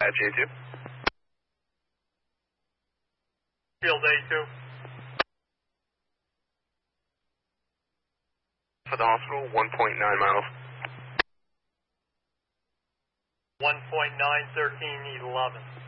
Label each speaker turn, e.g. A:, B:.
A: At J2.
B: Field A2.
A: For the hospital, 1.9 miles.
B: 1.9, 13, 11.